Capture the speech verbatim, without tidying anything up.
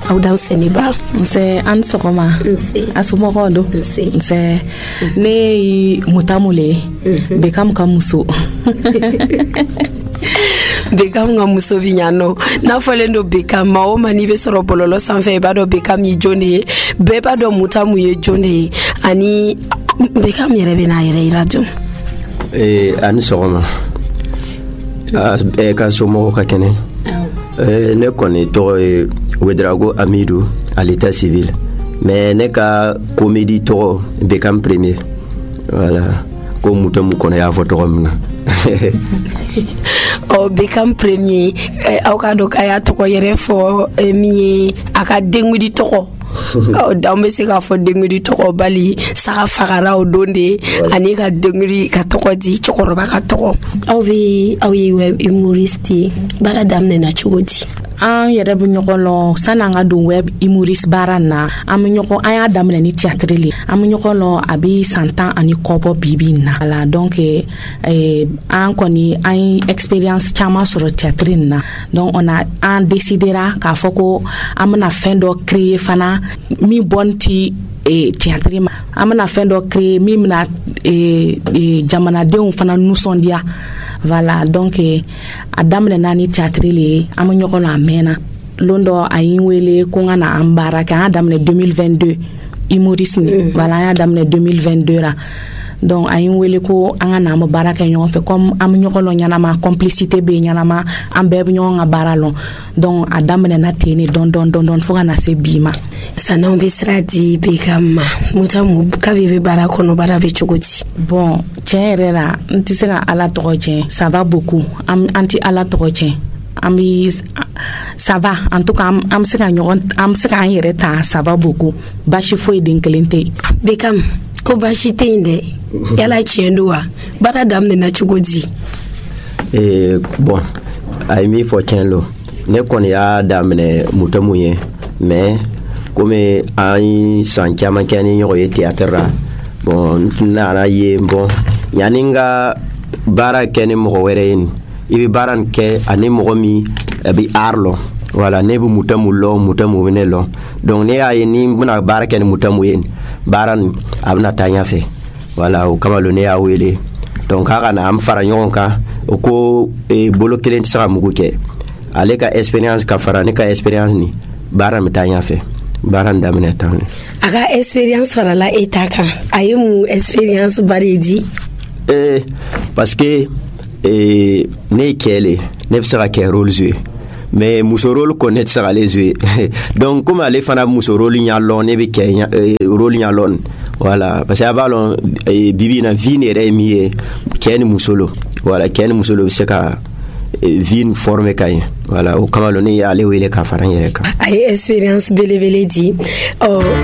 aw dan seniba nse an sogoma nse asumoko do nse nse ne mutamule bekam kamuso Bekam nga muso vinyano na fole ndo Bekam ma o mani be soro bololo sanfɛ ba do Bekam yi jone be ba do mutamu ye jone ani Bekam yɛrɛ be na yɛrɛ radio eh ani sogoma eh ka somo ka kene eh ne koni to Wedrago Amidou à l'état civil mais ne ka comédie to Bekam premier voilà ko mutamu kono ya photo mna o Bekam premier aw ka do kaya to ko yere fo mi aka dengudi to ko o dambe se ka fo dengudi to ko bali saka fagara o donde ani ka dengudi ka to ko di chokoroba ka to ko aw bi aw yi web humoriste bara damne na chugodi an yɛrɛ bɛ ɲɔgɔn lɔn sani an ka don web humoriste baara na an bɛ ɲɔgɔn an y'a daminɛ ni théâtre le an bɛ ɲɔgɔn lɔn a bɛ san tan ani kɔ bɔ bibi na ala donc eh, an kɔni an ye expérience caman sɔrɔ théâtre na donc on a an décidera k'a fɔ ko an bɛna fɛn dɔ créer fana min bɔn ti e théâtre ma an bɛna fɛn dɔ créer min bɛna e, e, jamanadenw fana nusɔndiya voilà donc a daminɛ na ni théâtre le an bɛ ɲɔgɔn na mɛnna lon dɔ a yi wele ko n ka na an baara kɛ an y'a daminɛ deux mille vingt-deux humoriste ni mm-hmm. voilà an y'a daminɛ deux mille vingt-deux la donc a yi wele ko an ka na an bɛ baara kɛ ɲɔgɔn fɛ comme an bɛ ɲɔgɔn lɔn ɲanama complicité bɛ ɲanama an bɛɛ bɛ ɲɔgɔn ka baara lɔn donc a daminɛ na ten ne dɔn dɔn dɔn dɔn fo ka na se bi ma san'anw bɛ sira di Bekam ma mutamu kabi bɛ baara kɔnɔ baara bɛ cogo di bon tiɲɛ yɛrɛ la n tɛ se ka ala tɔgɔ tiɲɛ ça va beaucoup an tɛ ala tɔgɔ tiɲɛ an bɛ ça va en tout cas an bɛ se ka ɲɔgɔn an bɛ se k'an yɛrɛ ta ça va beaucoup baasi foyi den kelen tɛ yen Bekam ko baasi tɛ yen dɛ yala tiɲɛ don wa baara daminɛ na cogo di eh bon a ye min fɔ tiɲɛ lo ne kɔni y'a daminɛ mutamu ye mais comme an san caman kɛ ni ɲɔgɔn ye théâtre la bon n nana ye bon yanni n ka baara kɛ ni mɔgɔ wɛrɛ ye i bɛ baara nin kɛ ani mɔgɔ min a bɛ art lɔn voilà ne bɛ mutamu lɔn mutamu bɛ ne lɔn donc ne y'a ye ni n bɛna baara kɛ ni mutamu ye baara nin a bɛna taa ɲɛfɛ voilà o kama lo ne y'a wele donc k'a ka na an fara ɲɔgɔn kan o ko bolo kelen tɛ se ka mugu kɛ ale ka expérience ka fara ne ka expérience ni baara bɛ taa ɲɛfɛ baara nin daminɛ tan a ka expérience farala e ta kan a ye mun expérience ba de di eh parce que eh ne kɛ le ne bɛ se ka kɛ rôle jouer mais muso rôle ko ne tɛ se ka ale jouer donc comme ale fana muso rôle ɲa lɔn ne bɛ kɛ rôle ɲa lɔn voilà parce que a b'a lɔn bibi na vie ne yɛrɛ ye min ye cɛ ni muso lo voilà cɛ ni muso lo bɛ se ka vie forme ka ɲɛ voilà o kama lo ne y'ale wele ka fara n yɛrɛ kan a ye expérience belebele di ɔ